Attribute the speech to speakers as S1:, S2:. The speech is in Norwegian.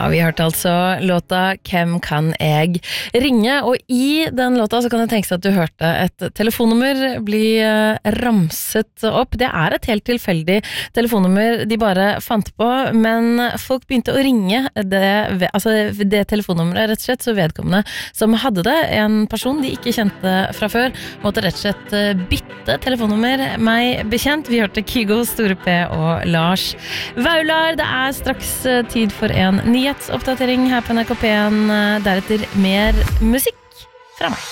S1: Ja, vi hørte altså låta Hvem kan jeg ringe? Og i den låta så kan det tenkes at du hørte et telefonnummer bli ramset opp. Det et helt tilfeldig telefonnummer de bare fant på, men folk begynte å ringe det telefonnummeret rett og slett, så vedkommende som hadde det, en person de ikke kjente fra før, måtte rett og slett bytte telefonnummer. Meg bekjent, vi hørte Kygo, Store P og Lars Vaular. Det straks tid for en nyhetsoppdatering her på NRK P1, deretter mer musikk fra meg.